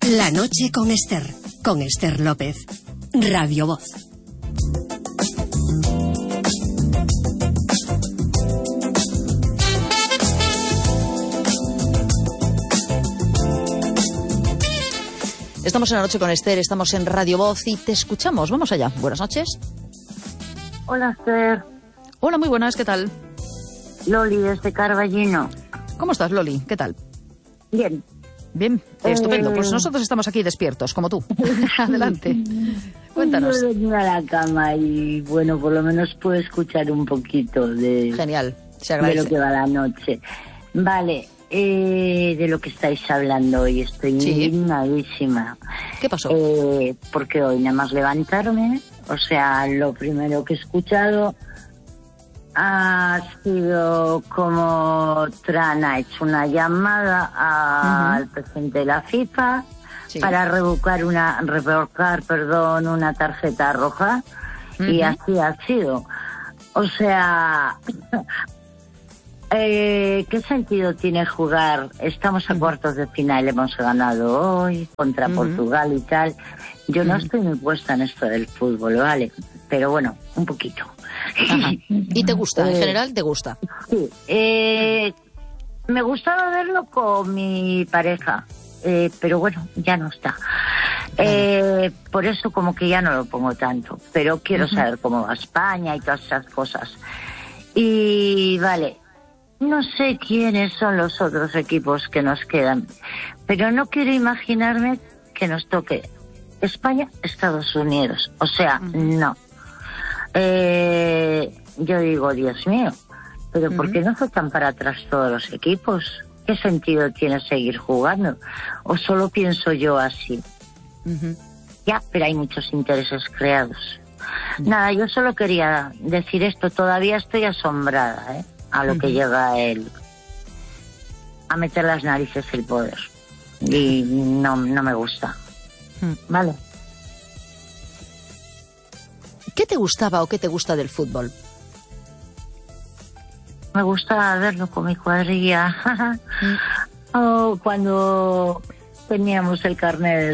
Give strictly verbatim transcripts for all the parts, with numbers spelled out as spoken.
La noche con Esther, con Esther López. Radio Voz. Estamos en La noche con Esther, estamos en Radio Voz y te escuchamos. Vamos allá. Buenas noches. Hola, Esther. Hola, muy buenas, ¿qué tal? Loli, desde Carballino. ¿Cómo estás, Loli? ¿Qué tal? Bien. Bien, eh... estupendo. Pues nosotros estamos aquí despiertos, como tú. Adelante. Cuéntanos. Yo he venido a la cama y, bueno, por lo menos puedo escuchar un poquito de... Genial, se agradece. De lo que va la noche. Vale, eh, de lo que estáis hablando hoy. Estoy sí. indignadísima. ¿Qué pasó? Eh, porque hoy nada más levantarme, o sea, lo primero que he escuchado... ha sido como Trump ha hecho una llamada a, uh-huh. al presidente de la FIFA sí. para revocar una revocar perdón una tarjeta roja uh-huh. y así ha sido. O sea, eh, ¿qué sentido tiene jugar? Estamos a uh-huh. cuartos de final, hemos ganado hoy contra uh-huh. Portugal y tal. Yo uh-huh. no estoy muy puesta en esto del fútbol, ¿vale? Pero bueno, un poquito. Ajá. ¿Y te gusta? En general, ¿te gusta? Sí. Eh, me gustaba verlo con mi pareja, eh, pero bueno, ya no está. Eh, por eso como que ya no lo pongo tanto. Pero quiero uh-huh. saber cómo va España y todas esas cosas. Y vale, no sé quiénes son los otros equipos que nos quedan, pero no quiero imaginarme que nos toque España, Estados Unidos. O sea, uh-huh. no. Eh, yo digo, Dios mío, pero uh-huh. ¿por qué no se echan para atrás todos los equipos? ¿Qué sentido tiene seguir jugando? ¿O solo pienso yo así? Uh-huh. Ya, pero hay muchos intereses creados. Uh-huh. Nada, yo solo quería decir esto. Todavía estoy asombrada, ¿eh? A lo uh-huh. que llega él a meter las narices el poder. Y no, no me gusta. Uh-huh. Vale. ¿Qué te gustaba o qué te gusta del fútbol? Me gusta verlo con mi cuadrilla. mm. oh, cuando teníamos el carnet de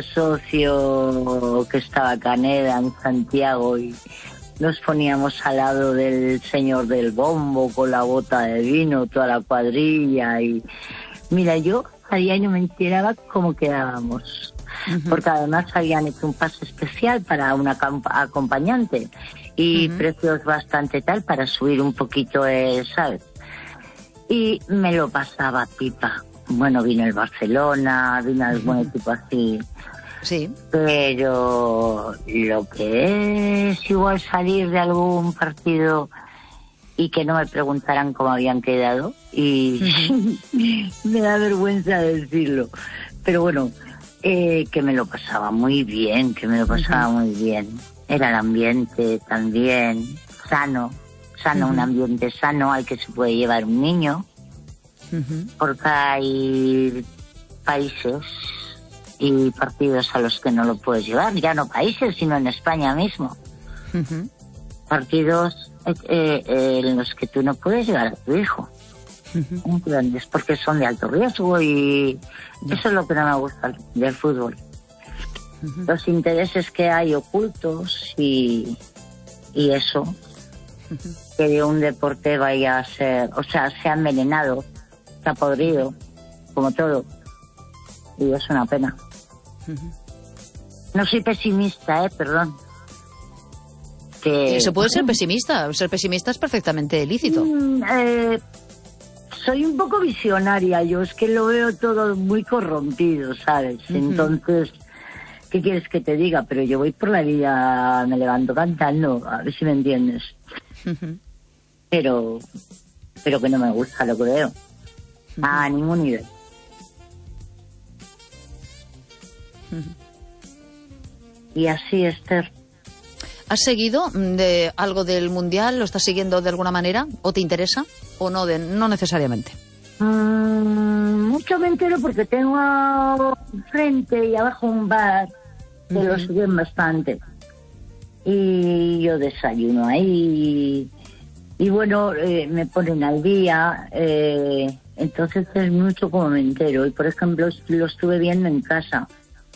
socio que estaba Caneda en Santiago y nos poníamos al lado del señor del bombo con la bota de vino, toda la cuadrilla. Y mira, yo a día no me enteraba cómo quedábamos. Uh-huh. Porque además habían hecho un pase especial para una camp- acompañante y uh-huh. precios bastante tal para subir un poquito, eh, ¿sabes? Y me lo pasaba pipa. Bueno, vino el Barcelona, vino algún uh-huh. equipo así. Sí. Pero lo que es igual salir de algún partido y que no me preguntaran cómo habían quedado y uh-huh. me da vergüenza decirlo. Pero bueno... Eh, que me lo pasaba muy bien, que me lo pasaba uh-huh. muy bien. Era el ambiente también sano, sano, uh-huh. un ambiente sano al que se puede llevar un niño, uh-huh. porque hay países y partidos a los que no lo puedes llevar, ya no países, sino en España mismo. Uh-huh. Partidos eh, eh, en los que tú no puedes llevar a tu hijo. Uh-huh. ¿Entiendes? Porque son de alto riesgo y no. eso es lo que no me gusta del fútbol. Uh-huh. Los intereses que hay ocultos y, y eso, uh-huh. que de un deporte vaya a ser, o sea, se ha envenenado, se ha podrido, como todo, y es una pena. Uh-huh. No soy pesimista, eh, perdón. Que... ¿Se puede ser pesimista? Ser pesimista es perfectamente lícito. Mm, eh... Soy un poco visionaria, yo es que lo veo todo muy corrompido, ¿sabes? Uh-huh. Entonces, ¿qué quieres que te diga? Pero yo voy por la vida, me levanto cantando, a ver si me entiendes. Uh-huh. Pero, pero que no me gusta lo que veo. Uh-huh. A ningún nivel. Uh-huh. Y así, Esther. ¿Has seguido de algo del Mundial? ¿Lo estás siguiendo de alguna manera? ¿O te interesa? ¿O no de, no necesariamente? Mm, mucho me entero porque tengo frente y abajo un bar que uh-huh. lo siguen bastante. Y yo desayuno ahí. Y, y bueno, eh, me ponen al día. Eh, entonces es mucho como me entero. Y por ejemplo, lo estuve viendo en casa.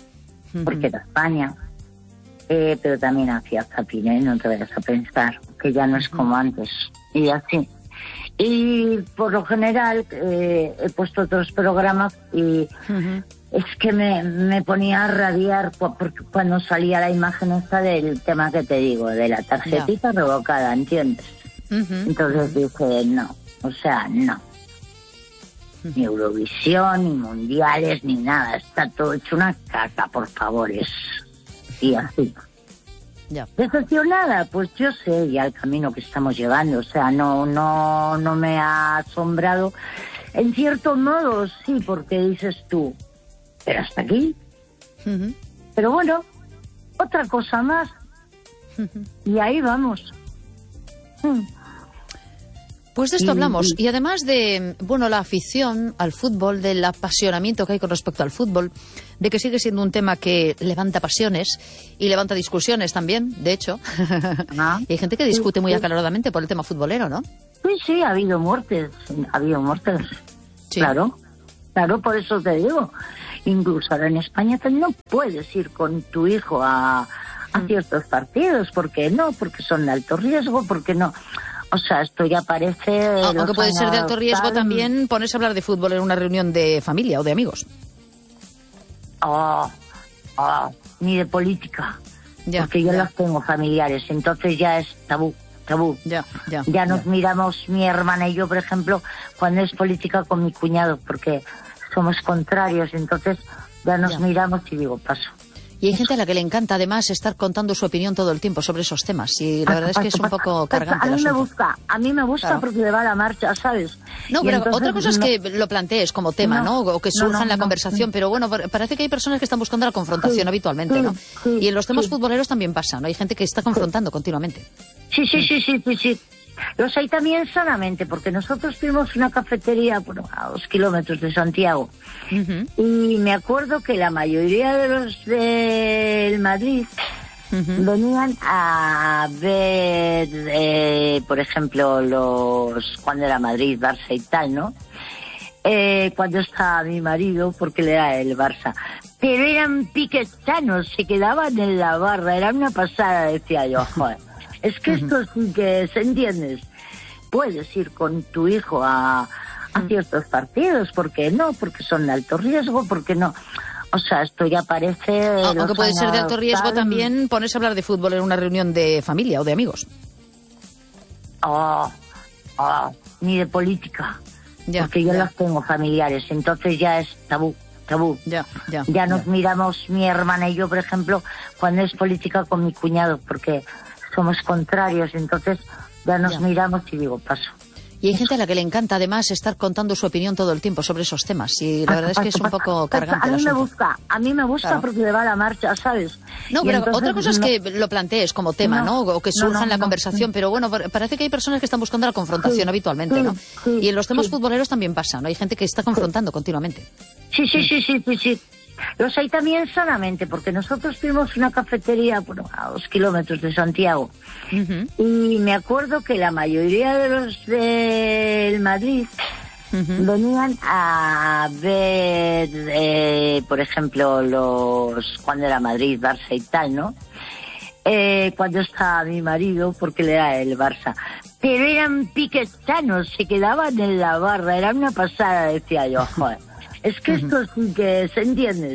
uh-huh. porque era España, eh, pero también hacía zapping, ¿eh? No te vayas a pensar, que ya no es como antes, y así. Y por lo general eh, he puesto otros programas y uh-huh. es que me, me ponía a rabiar porque cuando salía la imagen esta del tema que te digo, de la tarjetita yeah. revocada, ¿entiendes? Uh-huh. Entonces dije, no, o sea, no. Uh-huh. Ni Eurovisión, ni mundiales, ni nada. Está todo hecho una caca, por favores. Y así. Ya. Decepcionada, pues yo sé ya el camino que estamos llevando, o sea, no, no, no me ha asombrado. En cierto modo, sí, porque dices tú, pero hasta aquí. Uh-huh. Pero bueno, otra cosa más. Uh-huh. Y ahí vamos. Uh. Pues de esto hablamos. Y además de, bueno, la afición al fútbol, del apasionamiento que hay con respecto al fútbol, de que sigue siendo un tema que levanta pasiones y levanta discusiones también, de hecho. Ah, y hay gente que discute sí, muy sí. acaloradamente por el tema futbolero, ¿no? Sí, sí, ha habido muertes, ha habido muertes. Sí. Claro, claro, por eso te digo. Incluso ahora en España no puedes ir con tu hijo a, a ciertos partidos. ¿Por qué no? Porque son de alto riesgo, porque no... O sea, esto ya parece... Aunque puede ser de alto riesgo tal... también ponerse a hablar de fútbol en una reunión de familia o de amigos. Oh, oh, ni de política. Ya, porque yo ya. los tengo familiares, entonces ya es tabú, tabú. Ya, ya, ya nos ya. miramos, mi hermana y yo, por ejemplo, cuando es política con mi cuñado, porque somos contrarios, entonces ya nos ya. miramos y digo, paso. Y hay gente a la que le encanta, además, estar contando su opinión todo el tiempo sobre esos temas. Y la verdad es que es un poco cargante. A mí me asunto. gusta, a mí me gusta claro. porque le va la marcha, ¿sabes? No, y pero entonces, otra cosa es no, que lo plantees como tema, ¿no? ¿no? O que surja no, no, en la no, conversación. no. Pero bueno, parece que hay personas que están buscando la confrontación sí, habitualmente, sí, ¿no? Sí, y en los temas sí. futboleros también pasa, ¿no? Hay gente que está confrontando sí. continuamente. Sí, sí, sí, sí, sí, sí. Los hay también sanamente, porque nosotros tuvimos una cafetería bueno, a dos kilómetros de Santiago. Uh-huh. Y me acuerdo que la mayoría de los del Madrid uh-huh. venían a ver, eh, por ejemplo, los cuando era Madrid, Barça y tal, ¿no? Eh, cuando estaba mi marido, porque le era el Barça. Pero eran piques sanos, se quedaban en la barra, era una pasada, decía yo, joder. Es que esto sí que es, ¿entiendes? Puedes ir con tu hijo a, a ciertos partidos, ¿por qué no? Porque son de alto riesgo, ¿por qué no? O sea, esto ya parece... Aunque puede ser de alto riesgo tal... también ponerse a hablar de fútbol en una reunión de familia o de amigos. Oh, oh, ni de política. Ya, porque yo ya. los tengo familiares, entonces ya es tabú. Tabú. Ya, ya, ya nos ya. miramos, mi hermana y yo, por ejemplo, cuando es política con mi cuñado, porque... somos contrarios, entonces ya nos ya. miramos y digo, paso. Y hay gente a la que le encanta, además, estar contando su opinión todo el tiempo sobre esos temas. Y la verdad es que es un poco cargante. A mí me asunto. gusta, a mí me gusta claro. porque le va la marcha, ¿sabes? No, y pero entonces, otra cosa es que no, lo plantees como tema, ¿no? ¿no? O que surja no, no, en la no, conversación. No. Pero bueno, parece que hay personas que están buscando la confrontación sí, habitualmente, sí, ¿no? Sí, y en los temas sí. futboleros también pasa, ¿no? Hay gente que está confrontando sí. continuamente. Sí, sí, sí, sí, sí, sí. Los hay también sanamente, porque nosotros tuvimos una cafetería bueno, a dos kilómetros de Santiago. Uh-huh. Y me acuerdo que la mayoría de los del Madrid uh-huh. venían a ver, eh, por ejemplo, los cuando era Madrid, Barça y tal, ¿no? Eh, cuando estaba mi marido, porque le era el Barça. Pero eran piques sanos, se quedaban en la barra, era una pasada, decía yo, joder. Es que esto sí que se entiende.